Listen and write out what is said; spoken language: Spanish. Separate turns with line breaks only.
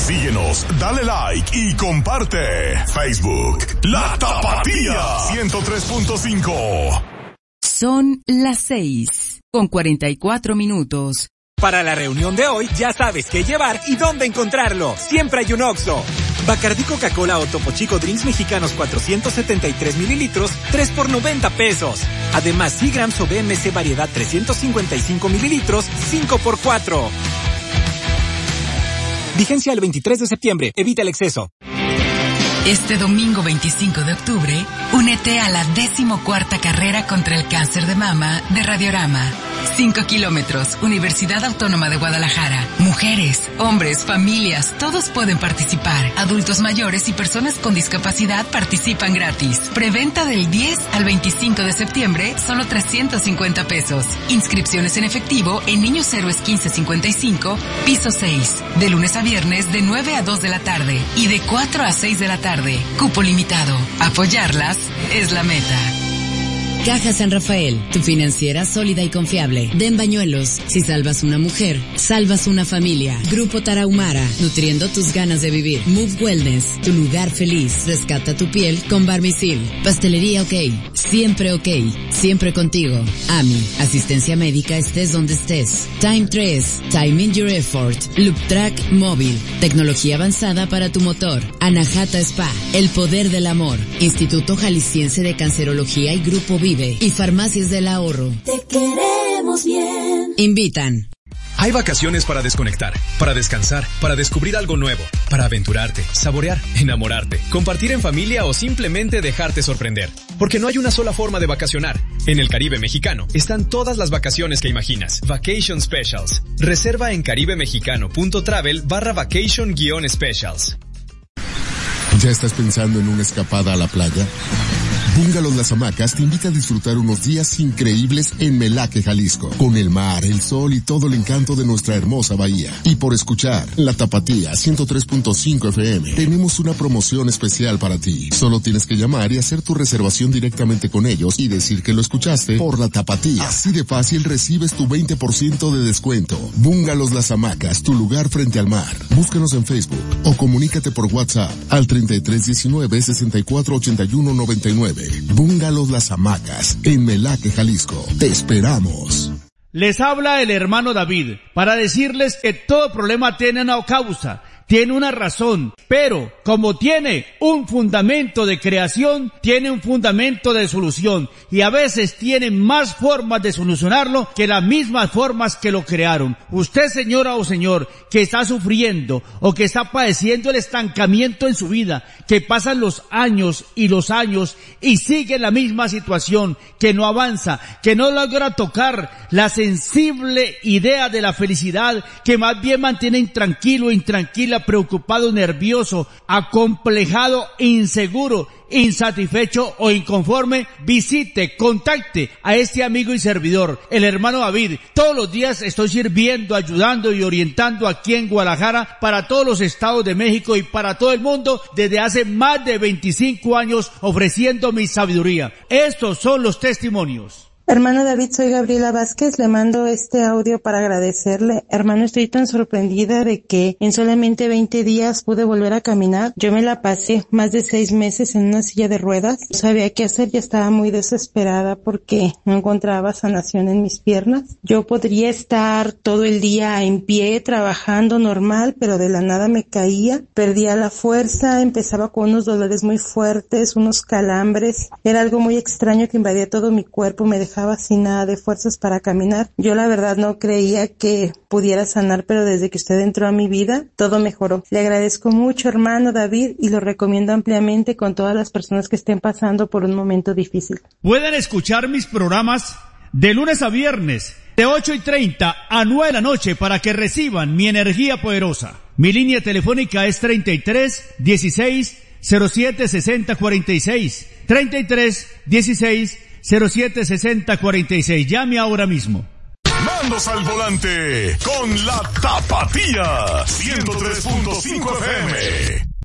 Síguenos, dale like y comparte. Facebook, La Tapatía 103.5.
Son las 6:44.
Para la reunión de hoy, ya sabes qué llevar y dónde encontrarlo. Siempre hay un Oxxo. Bacardí Coca-Cola o Topo Chico Drinks Mexicanos 473 mililitros, 3 por 90 pesos. Además, Seagrams o BMC Variedad 355 mililitros, 5 por 4. Vigencia el 23 de septiembre. Evita el exceso.
Este domingo 25 de octubre, únete a la 14ª carrera contra el cáncer de mama de Radiorama. 5 kilómetros, Universidad Autónoma de Guadalajara. Mujeres, hombres, familias, todos pueden participar. Adultos mayores y personas con discapacidad participan gratis. Preventa del 10 al 25 de septiembre, solo 350 pesos. Inscripciones en efectivo en Niños Héroes 1555, piso 6. De lunes a viernes de 9 a 2 de la tarde y de 4 a 6 de la tarde. Cupo limitado. Apoyarlas es la meta.
Caja San Rafael, tu financiera sólida y confiable. Den Bañuelos, si salvas una mujer, salvas una familia. Grupo Tarahumara, nutriendo tus ganas de vivir. Move Wellness, tu lugar feliz. Rescata tu piel con Barmisil. Pastelería OK, siempre contigo. AMI, asistencia médica estés donde estés. Time 3, Time in your effort. Loop Track móvil, tecnología avanzada para tu motor. Anahata Spa, el poder del amor. Instituto Jalisciense de Cancerología y Grupo Vive y Farmacias del Ahorro.
Te queremos bien.
Invitan.
Hay vacaciones para desconectar, para descansar, para descubrir algo nuevo, para aventurarte, saborear, enamorarte, compartir en familia o simplemente dejarte sorprender. Porque no hay una sola forma de vacacionar. En el Caribe mexicano están todas las vacaciones que imaginas. Vacation Specials. Reserva en caribemexicano.travel/vacation-specials.
¿Ya estás pensando en una escapada a la playa? Bungalows Las Hamacas te invita a disfrutar unos días increíbles en Melaque, Jalisco, con el mar, el sol y todo el encanto de nuestra hermosa bahía. Y por escuchar La Tapatía 103.5 FM, tenemos una promoción especial para ti. Solo tienes que llamar y hacer tu reservación directamente con ellos y decir que lo escuchaste por La Tapatía. Así de fácil recibes tu 20% de descuento. Bungalows Las Hamacas, tu lugar frente al mar. Búscanos en Facebook o comunícate por WhatsApp al 3319-648199. Bungalows Las Hamacas, en Melaque, Jalisco. Te esperamos.
Les habla el hermano David para decirles que todo problema tiene una causa, tiene una razón, pero como tiene un fundamento de creación, tiene un fundamento de solución y a veces tiene más formas de solucionarlo que las mismas formas que lo crearon. Usted, señora o señor, que está sufriendo o que está padeciendo el estancamiento en su vida, que pasan los años y sigue la misma situación, que no avanza, que no logra tocar la sensible idea de la felicidad, que más bien mantiene intranquilo, intranquila, preocupado, nervioso, acomplejado, inseguro, insatisfecho o inconforme, contacte a este amigo y servidor, el hermano David. Todos los días estoy sirviendo, ayudando y orientando aquí en Guadalajara, para todos los estados de México y para todo el mundo, desde hace más de 25 años ofreciendo mi sabiduría. Estos son los testimonios.
Hermano David, soy Gabriela Vázquez, le mando este audio para agradecerle. Hermano, estoy tan sorprendida de que en solamente 20 días pude volver a caminar. Yo me la pasé más de 6 meses en una silla de ruedas. No sabía qué hacer y estaba muy desesperada porque no encontraba sanación en mis piernas. Yo podría estar todo el día en pie, trabajando normal, pero de la nada me caía, perdía la fuerza, empezaba con unos dolores muy fuertes, unos calambres. Era algo muy extraño que invadía todo mi cuerpo, me dejaba sin nada de fuerzas para caminar. Yo la verdad no creía que pudiera sanar, pero desde que usted entró a mi vida, todo mejoró. Le agradezco mucho, hermano David, y lo recomiendo ampliamente con todas las personas que estén pasando por un momento difícil.
Pueden escuchar mis programas de lunes a viernes, de 8:30 a 9 de la noche, para que reciban mi energía poderosa. Mi línea telefónica es 33-16-07-60-46. 33-16-07-60-46. Llame ahora mismo.
Mandos al volante con La Tapatía 103.5 FM.